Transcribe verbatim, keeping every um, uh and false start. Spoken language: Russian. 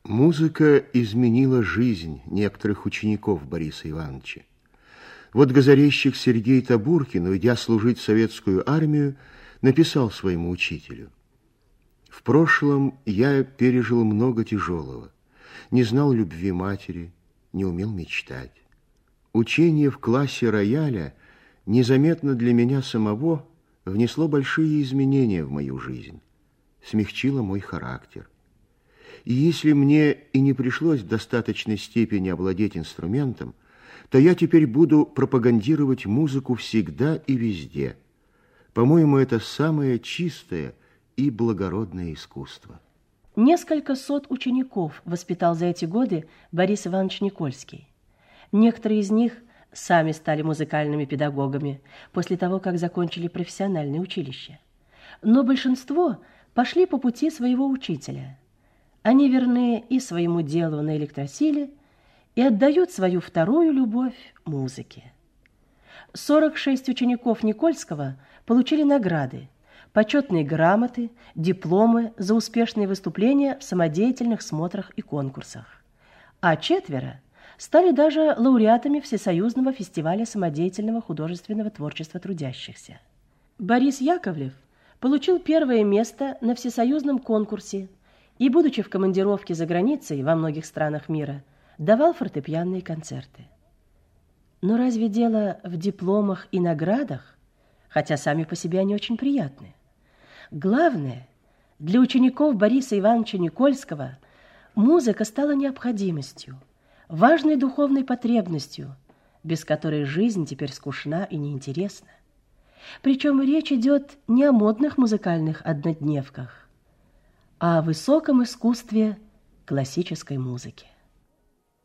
Музыка изменила жизнь некоторых учеников Бориса Ивановича. Вот газорезчик Сергей Табуркин, уйдя служить в советскую армию, написал своему учителю: «В прошлом я пережил много тяжелого, не знал любви матери, не умел мечтать. Учение в классе рояля незаметно для меня самого внесло большие изменения в мою жизнь, смягчило мой характер. И если мне и не пришлось в достаточной степени овладеть инструментом, то я теперь буду пропагандировать музыку всегда и везде. По-моему, это самое чистое и благородное искусство». Несколько сот учеников воспитал за эти годы Борис Иванович Никольский. Некоторые из них сами стали музыкальными педагогами после того, как закончили профессиональное училище. Но большинство пошли по пути своего учителя. Они верны и своему делу на электросиле, и отдают свою вторую любовь музыке. сорок шесть учеников Никольского получили награды, почетные грамоты, дипломы за успешные выступления в самодеятельных смотрах и конкурсах. А четверо стали даже лауреатами Всесоюзного фестиваля самодеятельного художественного творчества трудящихся. Борис Яковлев получил первое место на всесоюзном конкурсе и, будучи в командировке за границей во многих странах мира, давал фортепианные концерты. Но разве дело в дипломах и наградах, хотя сами по себе они очень приятны? Главное, для учеников Бориса Ивановича Никольского музыка стала необходимостью, важной духовной потребностью, без которой жизнь теперь скучна и неинтересна. Причем речь идет не о модных музыкальных однодневках, а о высоком искусстве классической музыки.